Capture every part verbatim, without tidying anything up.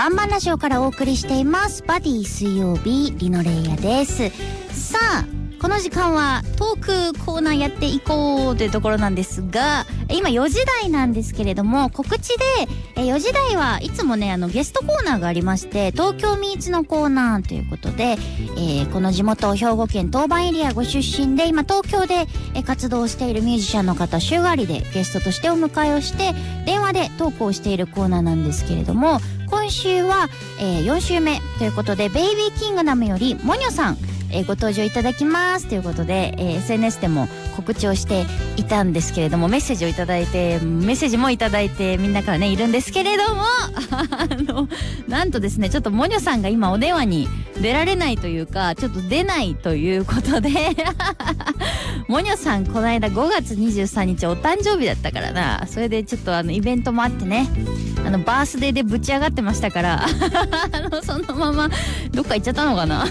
バンバンラジオからお送りしていますバディ水曜日、リノレイヤです。さあこの時間はトークコーナーやっていこうというところなんですが、今よじ台なんですけれども、告知でよじ台はいつもねあのゲストコーナーがありまして、東京ミーツのコーナーということで、えー、この地元兵庫県当番エリアご出身で今東京で活動しているミュージシャンの方週替わりでゲストとしてお迎えをして電話でトークをしているコーナーなんですけれども、今週は、えー、よん週目ということでベイビーキングダムよりモニョさん、えー、ご登場いただきますということで、えー、エスエヌエス でも告知をしていたんですけれども、メッセージをいただいてメッセージもいただいてみんなからねいるんですけれどもあのなんとですね、ちょっとモニョさんが今お電話に出られないというかちょっと出ないということでモニョさんこの間ごがつにじゅうさんにちお誕生日だったからな、それでちょっとあのイベントもあってね、あのバースデーでぶち上がってましたからあのそのままどっか行っちゃったのかな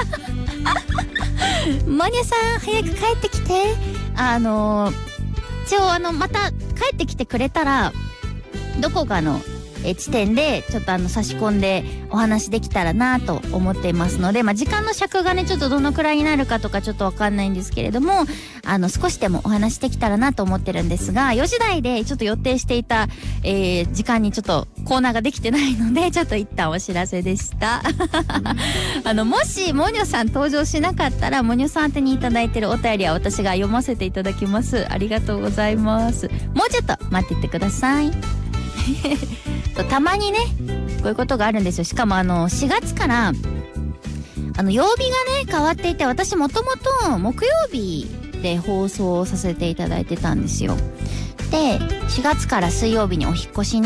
モニョさん早く帰ってきて、あの一応あのまた帰ってきてくれたらどこかのえ地点でちょっとあの差し込んでお話できたらなと思っていますので、まあ、時間の尺がねちょっとどのくらいになるかとかちょっとわかんないんですけれども、あの少しでもお話できたらなと思ってるんですが、よじ台でちょっと予定していた、えー、時間にちょっとコーナーができてないのでちょっと一旦お知らせでしたあのもしモニョさん登場しなかったらモニョさん宛てにいただいてるお便りは私が読ませていただきます。ありがとうございます。もうちょっと待っていてくださいたまにねこういうことがあるんですよ。しかもあのしがつからあの曜日がね変わっていて、私もともと木曜日で放送させていただいてたんですよ。でしがつから水曜日にお引っ越しに